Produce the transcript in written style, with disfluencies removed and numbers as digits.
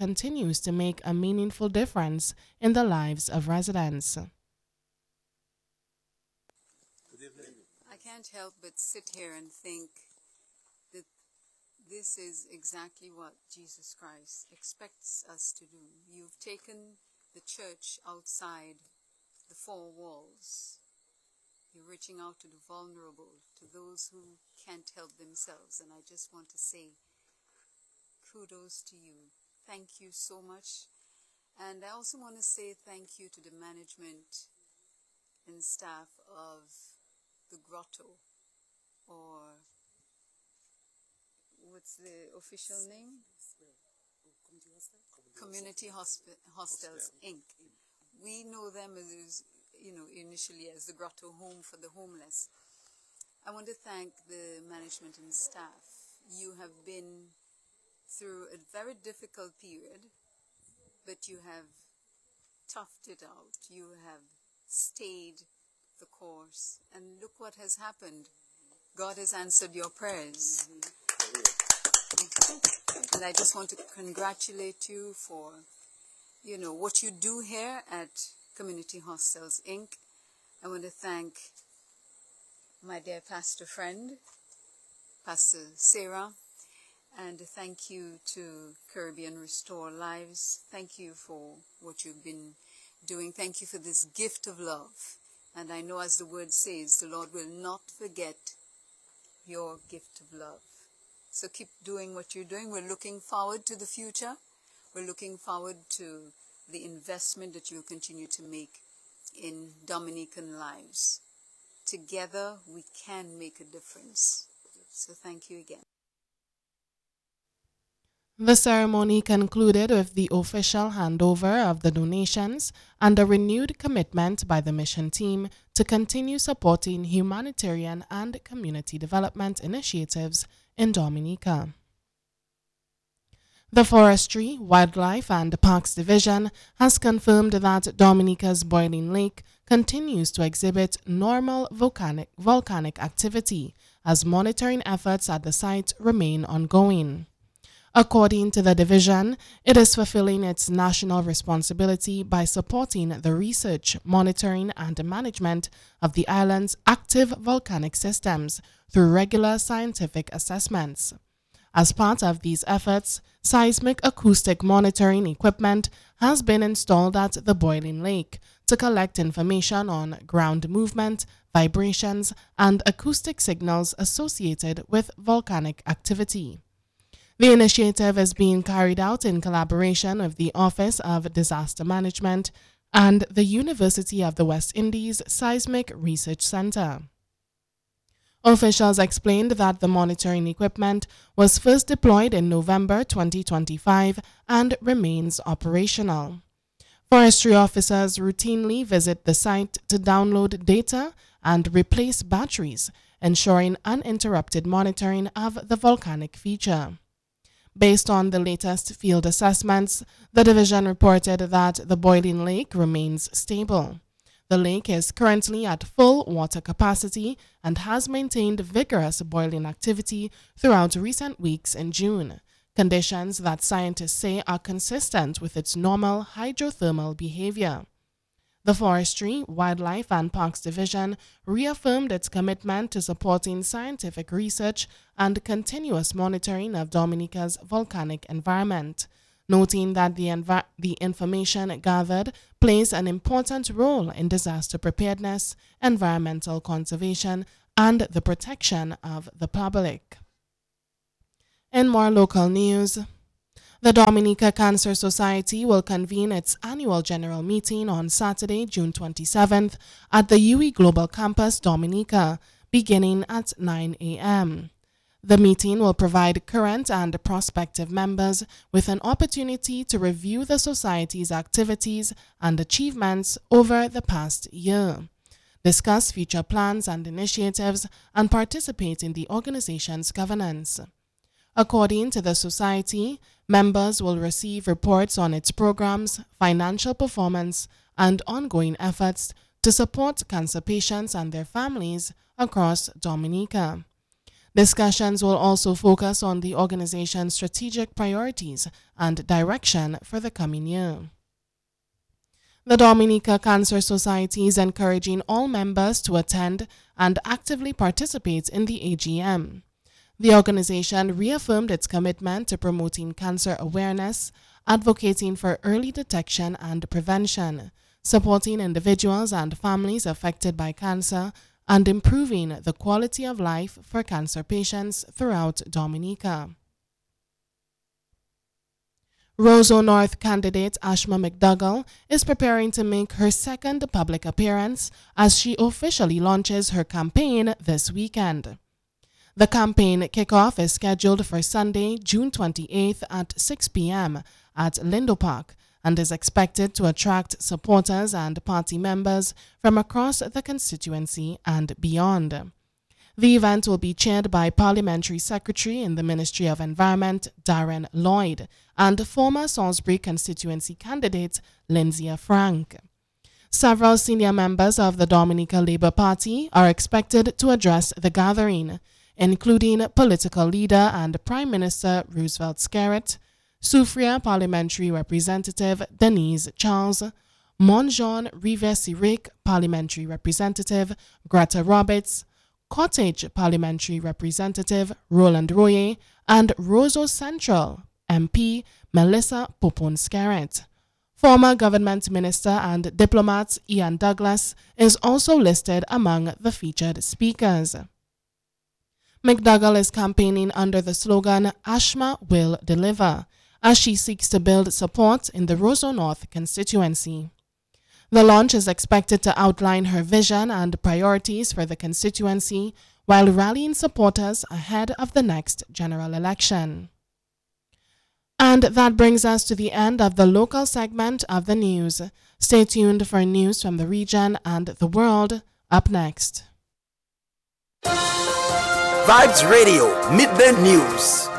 continues to make a meaningful difference in the lives of residents. I can't help but sit here and think that this is exactly what Jesus Christ expects us to do. You've taken the church outside the four walls. You're reaching out to the vulnerable, to those who can't help themselves. And I just want to say kudos to you. Thank you so much. And I also want to say thank you to the management and staff of the Grotto, or what's the official name? Community Hostels, Inc. We know them as, initially as the Grotto Home for the Homeless. I want to thank the management and staff. You have been through a very difficult period, but you have toughed it out. You have stayed the course. And look what has happened. God has answered your prayers. And I just want to congratulate you for, what you do here at Community Hostels, Inc. I want to thank my dear pastor friend, Pastor Sarah, and thank you to Caribbean Restore Lives. Thank you for what you've been doing. Thank you for this gift of love. And I know, as the word says, the Lord will not forget your gift of love. So keep doing what you're doing. We're looking forward to the future. We're looking forward to the investment that you'll continue to make in Dominican lives. Together, we can make a difference. So thank you again. The ceremony concluded with the official handover of the donations and a renewed commitment by the mission team to continue supporting humanitarian and community development initiatives in Dominica. The Forestry, Wildlife and Parks Division has confirmed that Dominica's Boiling Lake continues to exhibit normal volcanic activity as monitoring efforts at the site remain ongoing. According to the division, it is fulfilling its national responsibility by supporting the research, monitoring, and management of the island's active volcanic systems through regular scientific assessments. As part of these efforts, seismic acoustic monitoring equipment has been installed at the Boiling Lake to collect information on ground movement, vibrations, and acoustic signals associated with volcanic activity. The initiative is being carried out in collaboration with the Office of Disaster Management and the University of the West Indies Seismic Research Center. Officials explained that the monitoring equipment was first deployed in November 2025 and remains operational. Forestry officers routinely visit the site to download data and replace batteries, ensuring uninterrupted monitoring of the volcanic feature. Based on the latest field assessments, the division reported that the Boiling Lake remains stable. The lake is currently at full water capacity and has maintained vigorous boiling activity throughout recent weeks in June, conditions that scientists say are consistent with its normal hydrothermal behavior. The Forestry, Wildlife and Parks Division reaffirmed its commitment to supporting scientific research and continuous monitoring of Dominica's volcanic environment, noting that the information gathered plays an important role in disaster preparedness, environmental conservation, and the protection of the public. In more local news, the Dominica Cancer Society will convene its annual general meeting on Saturday, June 27th at the UE Global Campus, Dominica, beginning at 9 a.m. The meeting will provide current and prospective members with an opportunity to review the Society's activities and achievements over the past year, discuss future plans and initiatives, and participate in the organization's governance. According to the Society, members will receive reports on its programs, financial performance, and ongoing efforts to support cancer patients and their families across Dominica. Discussions will also focus on the organization's strategic priorities and direction for the coming year. The Dominica Cancer Society is encouraging all members to attend and actively participate in the AGM. The organization reaffirmed its commitment to promoting cancer awareness, advocating for early detection and prevention, supporting individuals and families affected by cancer, and improving the quality of life for cancer patients throughout Dominica. Roseau North candidate Ashma McDougall is preparing to make her second public appearance as she officially launches her campaign this weekend. The campaign kickoff is scheduled for Sunday, June 28th at 6 p.m. at Lindo Park and is expected to attract supporters and party members from across the constituency and beyond. The event will be chaired by Parliamentary Secretary in the Ministry of Environment, Darren Lloyd, and former Salisbury constituency candidate, Lindsay Frank. Several senior members of the Dominica Labour Party are expected to address the gathering, including political leader and Prime Minister Roosevelt Skerritt, Soufriere Parliamentary Representative Denise Charles, Montjean Riviere-Siric Parliamentary Representative Greta Roberts, Cottage Parliamentary Representative Roland Royer, and Roseau Central MP Melissa Popon-Skerritt. Former government minister and diplomat Ian Douglas is also listed among the featured speakers. McDougall is campaigning under the slogan Ashma Will Deliver, as she seeks to build support in the Roseau North constituency. The launch is expected to outline her vision and priorities for the constituency while rallying supporters ahead of the next general election. And that brings us to the end of the local segment of the news. Stay tuned for news from the region and the world up next. Vibes Radio Midday News.